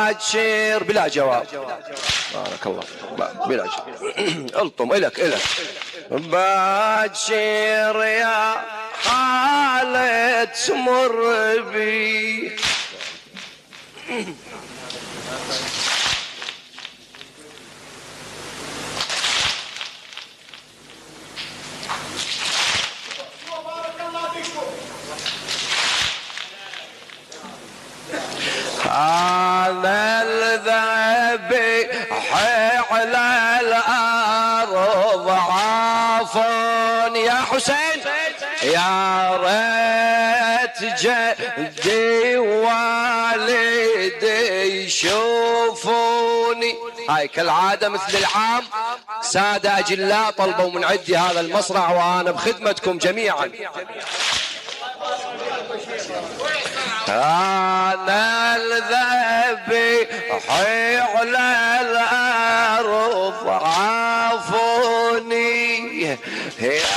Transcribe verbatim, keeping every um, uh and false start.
باكر بلا جواب. بارك الله بلا جواب. الطم إلك إلك. باكر يا خالد تمر بي هذا الذهب حيل الأرض عافون يا حسين يا ريت جدي والدي يشوفوني. هاي كالعادة مثل العام سادة أجلاء طلبوا من عندي هذا المصرع وأنا بخدمتكم جميعا. هذا الذهب حيل الأرض عافوني